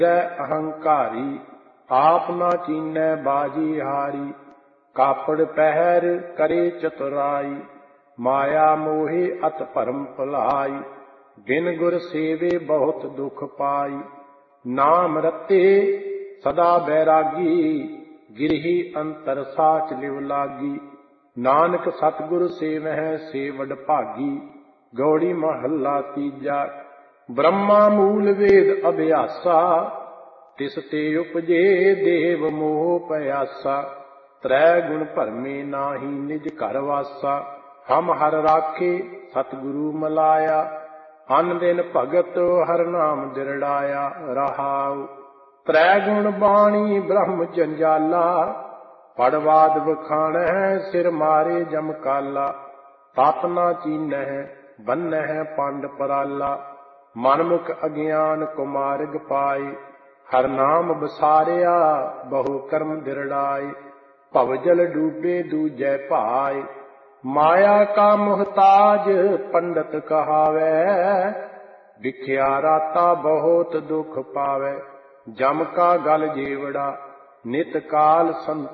अहंकारी आप न कीन्नै बाजी हारी। कापड़ पहर करे चतुराई माया मोहे अत भरम भुलाई। बिन गुर सेवे बहुत दुख पाई नाम रते सदा बैरागी। गिरही अंतर साच लिव लागी नानक सतगुर सेवह से वड भागी। गौड़ी महला तीजा। ब्रह्मा मूल वेद अभ्यासा तिस ते उपजे देव मोह पयासा। त्रै गुण भरमे नाही निज घर वासा। हम हर राखे सतगुरु मलाया अन दिन भगत हर नाम दिरड़ाया। रहाउ त्रै गुण बाणी ब्रह्म जंजाला। पड़वाद बखान सिर मारे जम काला। तप ना चीन बन पंड पराला। मनमुख अज्ञान कुमार्ग पाए हर नाम बसारिया बहु कर्म दिरड़ाए। भवजल डूबे दूजै भाए माया का मुहताज पंडित कहावै। बिख्या राता बहुत दुख पावै जम का गल जेवड़ा नित काल संत